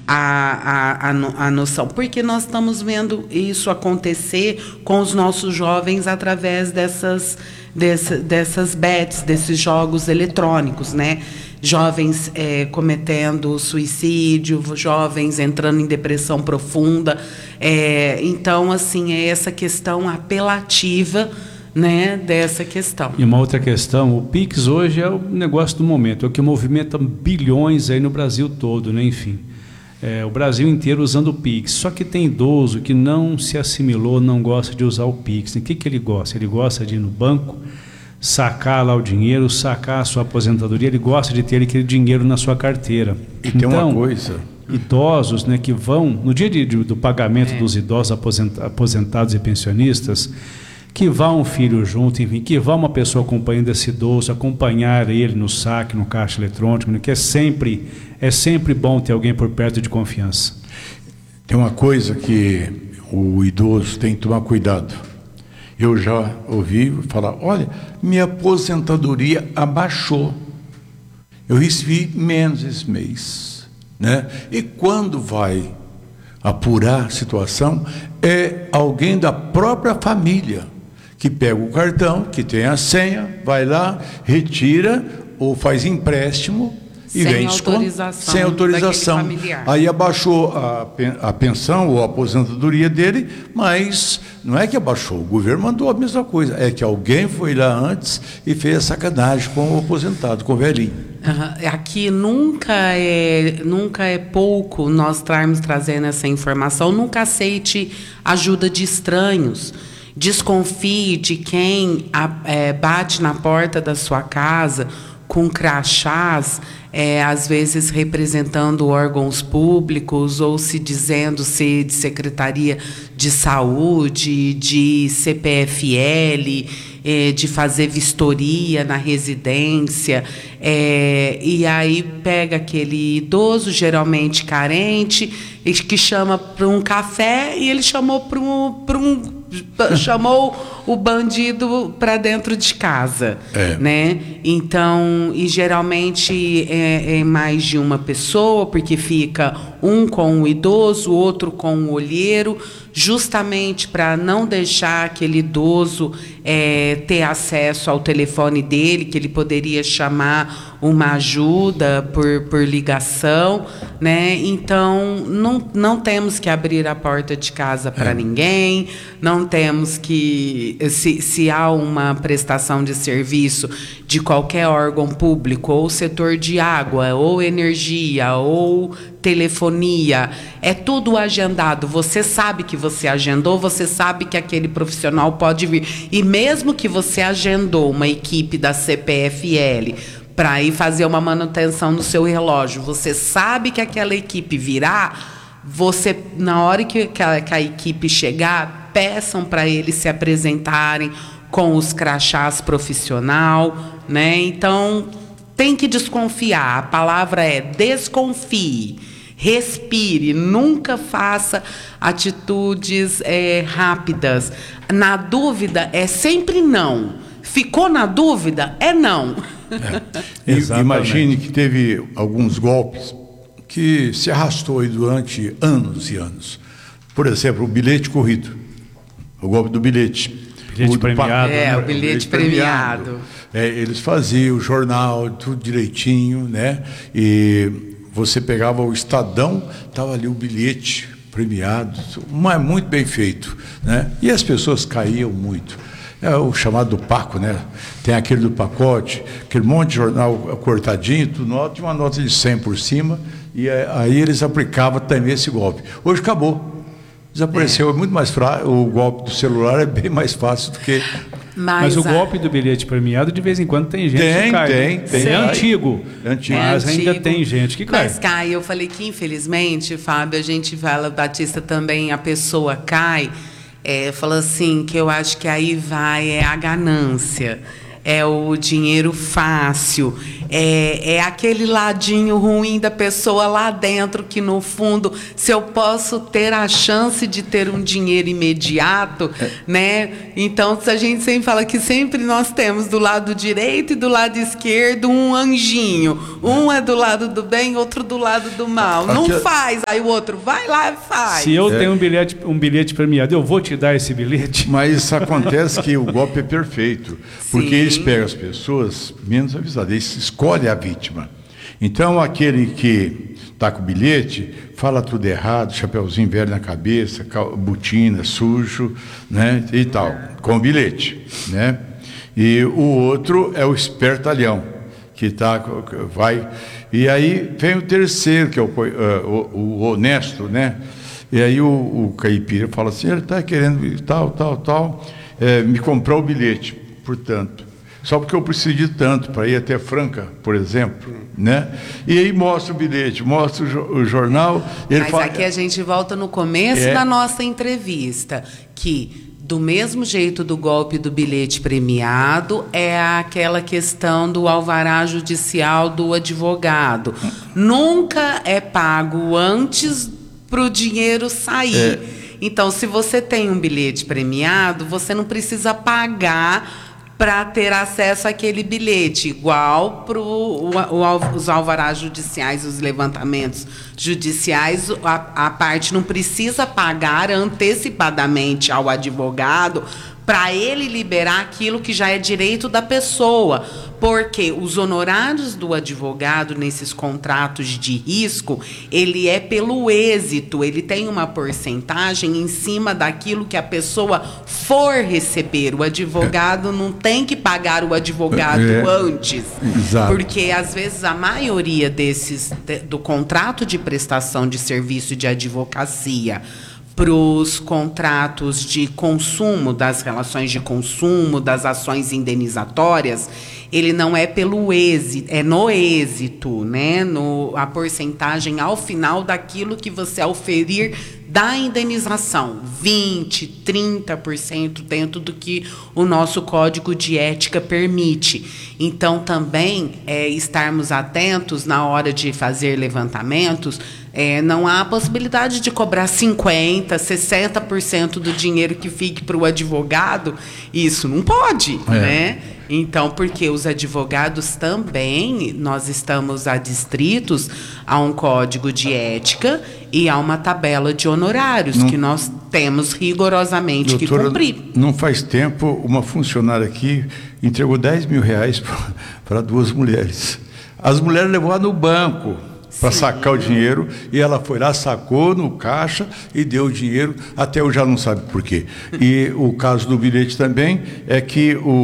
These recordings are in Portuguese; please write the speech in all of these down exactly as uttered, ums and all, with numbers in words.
a, a, a, no, a noção, porque nós estamos vendo isso acontecer com os nossos jovens através dessas, dessa, dessas bets, desses jogos eletrônicos, né? Jovens é, cometendo suicídio, jovens entrando em depressão profunda. É, então, assim, é essa questão apelativa, né, dessa questão. E uma outra questão, o Pix hoje é o negócio do momento, é o que movimenta bilhões aí no Brasil todo, né? Enfim, é, o Brasil inteiro usando o Pix. Só que tem idoso que não se assimilou, não gosta de usar o Pix. O que, que ele gosta? Ele gosta de ir no banco, sacar lá o dinheiro, sacar a sua aposentadoria, ele gosta de ter aquele dinheiro na sua carteira. E então, tem uma coisa... idosos, né, que vão, no dia de, de, do pagamento é. dos idosos aposenta, aposentados e pensionistas, que vá um filho junto, enfim, que vá uma pessoa acompanhando esse idoso, acompanhar ele no saque, no caixa eletrônico, né, que é sempre, é sempre bom ter alguém por perto de confiança. Tem uma coisa que o idoso tem que tomar cuidado. Eu já ouvi falar, olha, minha aposentadoria abaixou. Eu recebi menos esse mês, né? E quando vai apurar a situação, é alguém da própria família que pega o cartão, que tem a senha, vai lá, retira ou faz empréstimo e sem vem autorização, sem autorização. Aí abaixou a, a pensão ou a aposentadoria dele, mas não é que abaixou, o governo mandou a mesma coisa, é que alguém foi lá antes e fez a sacanagem com o aposentado, com o velhinho. Uhum. Aqui nunca é, nunca é pouco nós estarmos trazendo essa informação. Nunca aceite ajuda de estranhos. Desconfie de quem é, bate na porta da sua casa com crachás, é, às vezes representando órgãos públicos ou se dizendo ser de Secretaria de Saúde, de C P F L, é, de fazer vistoria na residência, é, e aí pega aquele idoso, geralmente carente, que chama para um café e ele chamou para um, para um chamou o bandido para dentro de casa, é. né? Então, e geralmente é, é mais de uma pessoa, porque fica um com o idoso, outro com o olheiro, justamente para não deixar aquele idoso é, ter acesso ao telefone dele, que ele poderia chamar uma ajuda por, por ligação, né? Então, não, não temos que abrir a porta de casa para é. ninguém, não temos que, se, se há uma prestação de serviço de qualquer órgão público, ou setor de água, ou energia, ou telefonia, é tudo agendado. Você sabe que você agendou, você sabe que aquele profissional pode vir. E mesmo que você agendou uma equipe da C P F L para ir fazer uma manutenção no seu relógio, você sabe que aquela equipe virá, você, na hora que, que, a, que a equipe chegar, peçam para eles se apresentarem com os crachás profissional, né? Então, tem que desconfiar. A palavra é desconfie. Respire, nunca faça atitudes é, rápidas. Na dúvida, é sempre não. Ficou na dúvida, é não. É. Imagine que teve alguns golpes que se arrastou aí durante anos e anos. Por exemplo, o bilhete corrido. O golpe do bilhete. Bilhete premiado. É, né? o bilhete, bilhete premiado. premiado. É, eles faziam o jornal, tudo direitinho, né? E você pegava o Estadão, estava ali o bilhete premiado, mas muito bem feito, né? E as pessoas caíam muito. É o chamado Paco, né? Tem aquele do pacote, aquele monte de jornal cortadinho, tudo nota, uma nota de cem por cima, e aí eles aplicavam também esse golpe. Hoje acabou. Desapareceu, é, é muito mais fácil, o golpe do celular é bem mais fácil do que... Mas, mas o a... golpe do bilhete premiado, de vez em quando, tem gente tem, que cai. Tem, tem. É antigo, é antigo. Mas é ainda antigo, tem gente que cai. Mas cai, eu falei que, infelizmente, Fábio, a gente fala, Batista também, a pessoa cai, é, fala assim, que eu acho que aí vai é a ganância, é o dinheiro fácil, É, é aquele ladinho ruim da pessoa lá dentro que, no fundo, se eu posso ter a chance de ter um dinheiro imediato, é. né? Então, a gente sempre fala que sempre nós temos do lado direito e do lado esquerdo um anjinho. Um é do lado do bem, outro do lado do mal. Não Aqui, faz, aí o outro vai lá e faz. Se eu é. tenho um bilhete, um bilhete premiado, eu vou te dar esse bilhete? Mas acontece que o golpe é perfeito, porque Sim. eles pegam as pessoas menos avisadas, eles escolhem a vítima. Então, aquele que está com o bilhete, fala tudo errado, chapeuzinho velho na cabeça, botina, sujo, né, e tal, com o bilhete, né? E o outro é o espertalhão, que tá, vai... E aí vem o terceiro, que é o, uh, o, o honesto, né? E aí o, o caipira fala assim, ele está querendo tal, tal, tal, é, me comprar o bilhete, portanto, só porque eu preciso de tanto para ir até Franca, por exemplo, né? E aí mostra o bilhete, mostra o, jo o jornal... Ele Mas fala, aqui a gente volta no começo é, da nossa entrevista, que... Do mesmo jeito do golpe do bilhete premiado, é aquela questão do alvará judicial do advogado. Nunca é pago antes para o dinheiro sair. É. Então, se você tem um bilhete premiado, você não precisa pagar para ter acesso àquele bilhete, igual para os alvarás judiciais, os levantamentos judiciais, a, a parte não precisa pagar antecipadamente ao advogado para ele liberar aquilo que já é direito da pessoa, porque os honorários do advogado nesses contratos de risco, ele é pelo êxito, ele tem uma porcentagem em cima daquilo que a pessoa for receber. O advogado não tem que pagar o advogado é, antes, exato. Porque às vezes a maioria desses do contrato de prestação de serviço de advocacia para os contratos de consumo, das relações de consumo, das ações indenizatórias, ele não é pelo êxito, é no êxito, né? No, a porcentagem ao final daquilo que você oferir da indenização, vinte por cento, trinta por cento dentro do que o nosso Código de Ética permite. Então, também é, estarmos atentos na hora de fazer levantamentos. É, não há possibilidade de cobrar cinquenta por cento, sessenta por cento do dinheiro que fique para o advogado. Isso não pode, é. né? Então, porque os advogados também, nós estamos adstritos a um código de ética e a uma tabela de honorários não, que nós temos rigorosamente doutora, que cumprir. Não faz tempo, uma funcionária aqui entregou dez mil reais para duas mulheres. As mulheres levaram no banco para sacar o dinheiro, e ela foi lá, sacou no caixa e deu o dinheiro, até eu já não sabe por quê. E o caso do bilhete também é que o,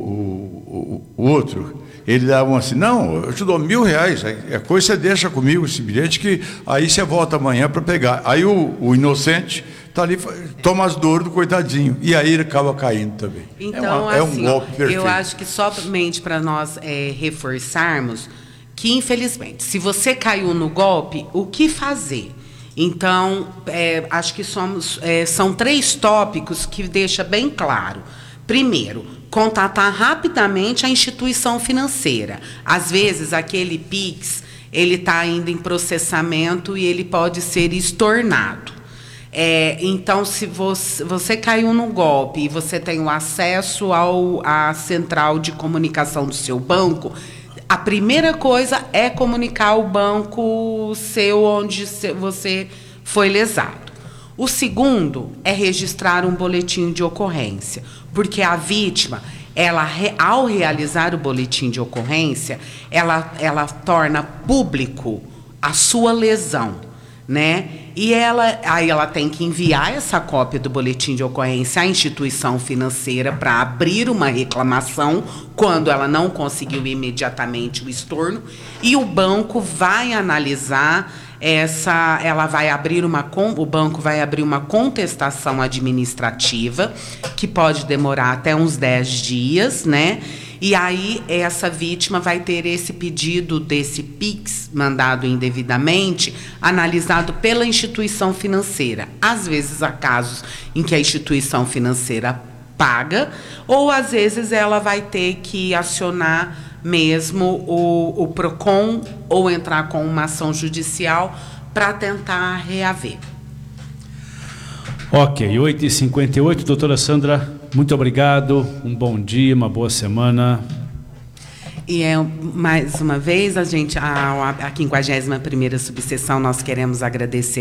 o, o outro, ele dava assim, não, eu te dou mil reais, é coisa você deixa comigo esse bilhete, que aí você volta amanhã para pegar. Aí o, o inocente está ali, toma as dores do coitadinho, e aí ele acaba caindo também. Então, é, uma, assim, é um golpe perfeito. Eu acho que somente para nós é, reforçarmos que, infelizmente, se você caiu no golpe, o que fazer? Então, é, acho que somos, é, são três tópicos que deixa bem claro. Primeiro, contatar rapidamente a instituição financeira. Às vezes, aquele Pix, ele está ainda em processamento e ele pode ser estornado. É, então, se você, você caiu no golpe e você tem o acesso ao, à central de comunicação do seu banco, a primeira coisa é comunicar ao banco seu onde você foi lesado. O segundo é registrar um boletim de ocorrência, porque a vítima, ela, ao realizar o boletim de ocorrência, ela, ela torna público a sua lesão, né? E ela, aí ela tem que enviar essa cópia do boletim de ocorrência à instituição financeira para abrir uma reclamação quando ela não conseguiu imediatamente o estorno, e o banco vai analisar essa, ela vai abrir uma, o banco vai abrir uma contestação administrativa que pode demorar até uns dez dias, né? E aí essa vítima vai ter esse pedido desse Pix mandado indevidamente analisado pela instituição financeira. Às vezes há casos em que a instituição financeira paga, ou às vezes ela vai ter que acionar mesmo o, o PROCON ou entrar com uma ação judicial para tentar reaver. Ok, oito e cinquenta e oito, doutora Sandra, muito obrigado, um bom dia, uma boa semana. E é, mais uma vez, a gente, a, a quinquagésima primeira subseção, nós queremos agradecer